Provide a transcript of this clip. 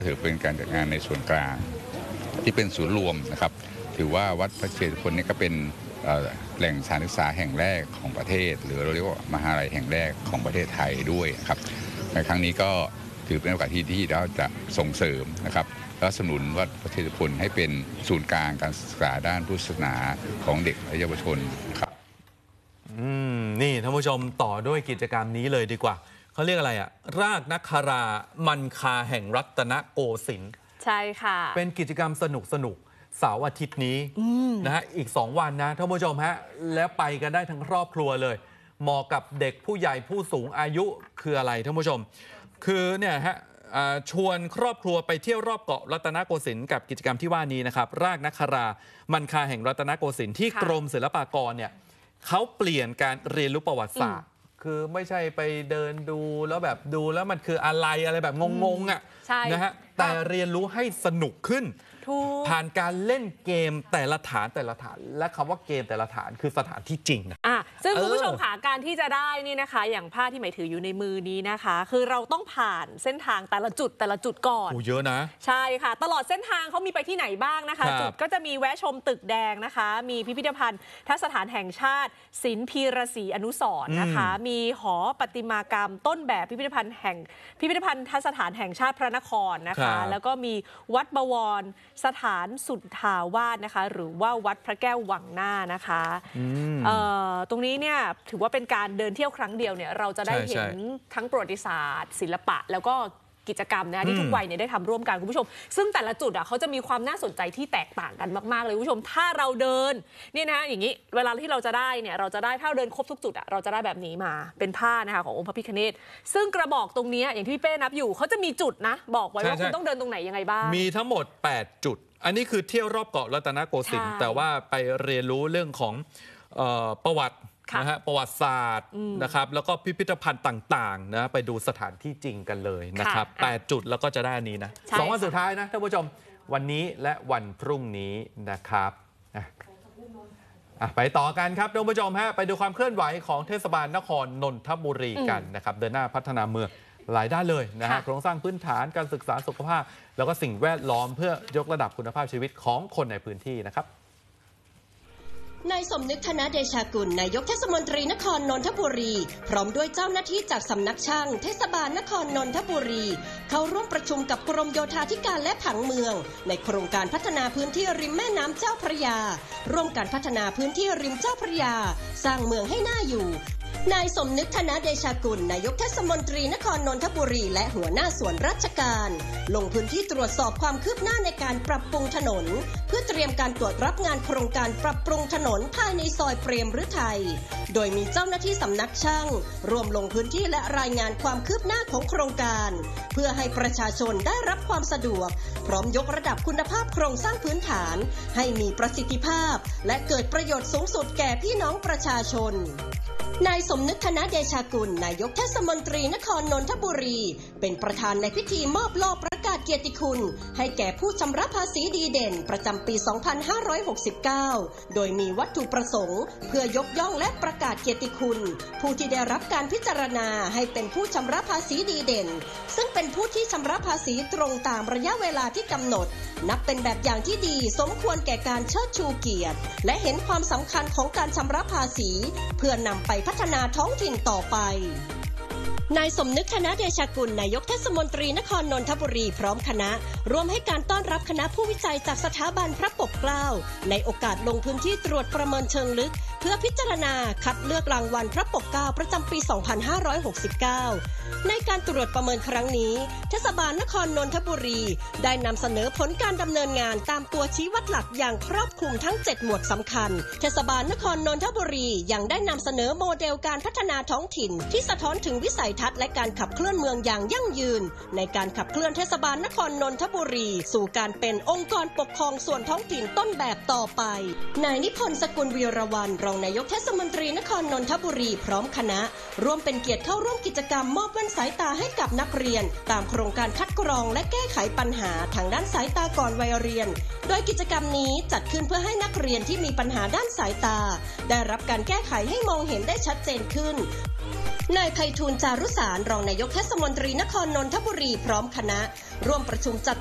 ถือเป็นการจัดงานในส่วนกลางที่เป็นศูนย์รวมนะครับถือว่าวัดพระเชตุพนนี่ก็เป็นแหล่งสถานศึกษาแห่งแรกของประเทศหรือเราเรียกว่ามหาลัยแห่งแรกของประเทศไทยด้วยครับในครั้งนี้ก็ถือเป็นโอกาสที่เราจะส่งเสริมนะครับและสนับสนุนวัดพระเชตุพนให้เป็นศูนย์กลางการศึกษาด้านพุทธศาสนาของเด็กและเยาวชนครับนี่ท่านผู้ชมต่อด้วยกิจกรรมนี้เลยดีกว่าเขาเรียกอะไรรากนักคารามันคาแห่งรัตนโกสินทร์ใช่ค่ะเป็นกิจกรรมสนุกเสาร์อาทิตย์นี้นะฮะอีก2วันนะท่านผู้ชมฮะแล้วไปกันได้ทั้งครอบครัวเลยเหมาะกับเด็กผู้ใหญ่ผู้สูงอายุคืออะไรท่านผู้ชมคือเนี่ยฮะชวนครอบครัวไปเที่ยวรอบเกาะรัตนโกสินทร์กับกิจกรรมที่ว่านี้นะครับรากนักคารามันคาแห่งรัตนโกสินทร์ที่กรมศิลปากรเนี่ยเขาเปลี่ยนการเรียนรู้ประวัติศาสตร์คือไม่ใช่ไปเดินดูแล้วแบบดูแล้วมันคืออะไรแบบงงนะฮะแต่เรียนรู้ให้สนุกขึ้นผ่านการเล่นเกมแต่ละฐานและคำว่าเกมแต่ละฐานคือสถานที่จริงนะซึ่งคุณผู้ชมค่ะการที่จะได้นี่นะคะอย่างผ้าที่หมายถืออยู่ในมือนี้นะคะคือเราต้องผ่านเส้นทางแต่ละจุดก่อนเยอะนะใช่ค่ะตลอดเส้นทางเขามีไปที่ไหนบ้างนะคะจุดก็จะมีแวะชมตึกแดงนะคะมีพิพิธภัณฑ์ทัศสถานแห่งชาติศิลป์พีระศรีอนุสรณ์นะคะมีหอประติมากรรมต้นแบบพิพิธภัณฑ์ทัศสถานแห่งชาติพระนครนะคะแล้วก็มีวัดบวรสถานสุทธาวาสนะคะหรือว่าวัดพระแก้ววังหน้านะคะตรงนี้เนี่ยถือว่าเป็นการเดินเที่ยวครั้งเดียวเนี่ยเราจะได้เห็นทั้งประวัติศาสตร์ศิลปะแล้วก็กิจกรรมนะที่ทุกวัยเนี่ยได้ทำร่วมกันคุณผู้ชมซึ่งแต่ละจุดเขาจะมีความน่าสนใจที่แตกต่างกันมากๆเลยคุณผู้ชมถ้าเราเดินเนี่ยนะอย่างนี้เวลาที่เราจะได้เนี่ยเราจะได้ถ้าเดินครบทุกจุดเราจะได้แบบนี้มาเป็นผ้านะคะขององค์พระพิฆเนศซึ่งกระบอกตรงนี้อย่างที่พี่เป้นับอยู่เขาจะมีจุดนะบอกไว้ว่าคุณต้องเดินตรงไหนยังไงบ้างมีทั้งหมด8จุดอันนี้คือเที่ยวรอบเกาะรัตนโกสินทร์แต่ว่าไปเรียนรู้เรื่องของประวัตินะฮะประวัติศาสตร์นะครับแล้วก็พิพิธภัณฑ์ต่างๆนะไปดูสถานที่จริงกันเลยนะครับ8จุดแล้วก็จะได้อันนี้นะ2วันสุดท้ายนะท่านผู้ชมวันนี้และวันพรุ่งนี้นะครับไปต่อกันครับท่านผู้ชมฮะไปดูความเคลื่อนไหวของเทศบาลนครนนทบุรีกันนะครับเดินหน้าพัฒนาเมืองหลายด้านเลยนะฮะโครงสร้างพื้นฐานการศึกษาสุขภาพแล้วก็สิ่งแวดล้อมเพื่อยกระดับคุณภาพชีวิตของคนในพื้นที่นะครับนายสมนึกธนเดชากุลนายกเทศมนตรีนครนนทบุรีพร้อมด้วยเจ้าหน้าที่จากสำนักช่างเทศบาลนครนนทบุรีเข้าร่วมประชุมกับกรมโยธาธิการและผังเมืองในโครงการพัฒนาพื้นที่ริมแม่น้ำเจ้าพระยาร่วมกันพัฒนาพื้นที่ริมเจ้าพระยาสร้างเมืองให้น่าอยู่นายสมนึกธนเดชากุลนายกเทศมนตรีนครนนทบุรีและหัวหน้าส่วนราชการลงพื้นที่ตรวจสอบความคืบหน้าในการปรับปรุงถนนเพื่อเตรียมการตรวจรับงานโครงการปรับปรุงถนนภายในซอยเปรมฤทัยโดยมีเจ้าหน้าที่สำนักช่างร่วมลงพื้นที่และรายงานความคืบหน้าของโครงการเพื่อให้ประชาชนได้รับความสะดวกพร้อมยกระดับคุณภาพโครงสร้างพื้นฐานให้มีประสิทธิภาพและเกิดประโยชน์สูงสุดแก่พี่น้องประชาชนนายสมนึกธนเดชากุลนายกเทศมนตรีนครนนทบุรีเป็นประธานในพิธีมอบโล่ประกาศเกียรติคุณให้แก่ผู้ชำระภาษีดีเด่นประจำปี 2569 โดยมีวัตถุประสงค์เพื่อยกย่องและประกาศเกียรติคุณผู้ที่ได้รับการพิจารณาให้เป็นผู้ชำระภาษีดีเด่นซึ่งเป็นผู้ที่ชำระภาษีตรงตามระยะเวลาที่กำหนดนับเป็นแบบอย่างที่ดีสมควรแก่การเชิดชูเกียรติและเห็นความสำคัญของการชำระภาษีเพื่อนำไปพัฒนาท้องถิ่นต่อไปนายสมนึกธนเดชากุลนายกเทศมนตรีนครนนทบุรีพร้อมคณะร่วมให้การต้อนรับคณะผู้วิจัยจากสถาบันพระปกเกล้าในโอกาสลงพื้นที่ตรวจประเมินเชิงลึกเพื่อพิจารณาคัดเลือกรางวัลพระปกเกล้าประจำปี 2569 ในการตรวจประเมินครั้งนี้เทศบาลนครนนทบุรีได้นำเสนอผลการดำเนินงานตามตัวชี้วัดหลักอย่างครอบคลุมทั้ง7หมวดสำคัญเทศบาลนครนนทบุรียังได้นำเสนอโมเดลการพัฒนาท้องถิ่นที่สะท้อนถึงวิสัยทัศน์และการขับเคลื่อนเมืองอย่างยั่งยืนในการขับเคลื่อนเทศบาลนครนนทบุรีสู่การเป็นองค์กรปกครองส่วนท้องถิ่นต้นแบบต่อไปนายนิพนธ์สกุลวีรวรรณรองนายกเทศมนตรีนครนนทบุรีพร้อมคณะร่วมเป็นเกียรติเข้าร่วมกิจกรรมมอบแว่นสายตาให้กับนักเรียนตามโครงการคัดกรองและแก้ไขปัญหาทางด้านสายตาก่อนวัยเรียนโดยกิจกรรมนี้จัดขึ้นเพื่อให้นักเรียนที่มีปัญหาด้านสายตาได้รับการแก้ไขให้มองเห็นได้ชัดเจนขึ้นนายไพฑูรย์จารุสารรองนายกเทศมนตรีนครนนทบุรีพร้อมคณะร่วมประชุมจัด